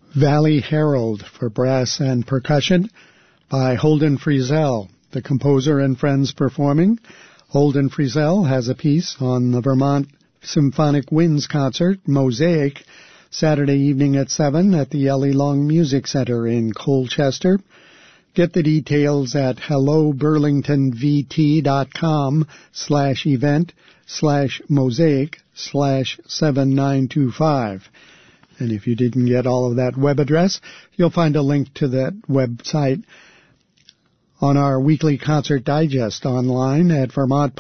Valley Herald for brass and percussion by Holden Frizzell, the composer and friends performing. Holden Frizzell has a piece on the Vermont Symphonic Winds concert, Mosaic, Saturday evening at 7 at the Ellie Long Music Center in Colchester. Get the details at helloburlingtonvt.com/event/mosaic/7925. And if you didn't get all of that web address, you'll find a link to that website on our weekly concert digest online at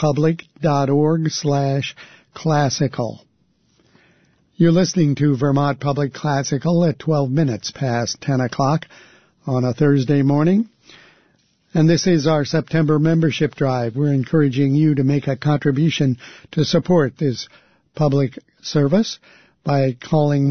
vermontpublic.org/classical. You're listening to Vermont Public Classical at 12 minutes past 10 o'clock on a Thursday morning. And this is our September membership drive. We're encouraging you to make a contribution to support this public service by calling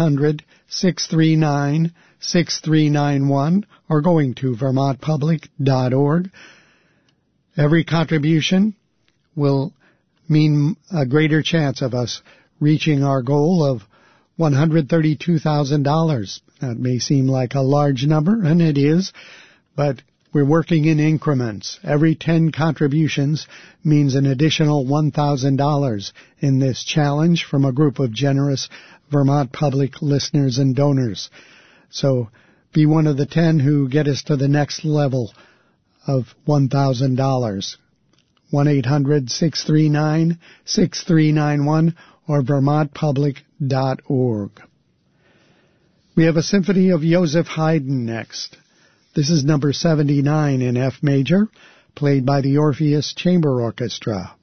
1-800-639-6391 or going to vermontpublic.org. Every contribution will mean a greater chance of us reaching our goal of $132,000. That may seem like a large number, and it is, but we're working in increments. Every 10 contributions means an additional $1,000 in this challenge from a group of generous Vermont Public listeners and donors. So be one of the 10 who get us to the next level of $1,000. 1-800-639-6391 or vermontpublic.org. We have a symphony of Joseph Haydn next. This is number 79 in F major, played by the Orpheus Chamber Orchestra.